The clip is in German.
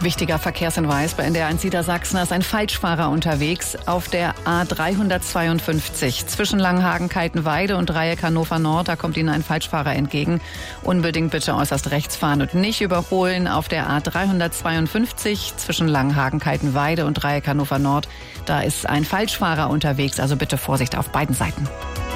Wichtiger Verkehrshinweis bei NDR1 Niedersachsen, da ist ein Falschfahrer unterwegs auf der A352 zwischen Langenhagen-Kaltenweide und Dreieck Hannover Nord. Da kommt Ihnen ein Falschfahrer entgegen. Unbedingt bitte äußerst rechts fahren und nicht überholen. Auf der A352 zwischen Langenhagen-Kaltenweide und Dreieck Hannover Nord. Da ist ein Falschfahrer unterwegs, also bitte Vorsicht auf beiden Seiten.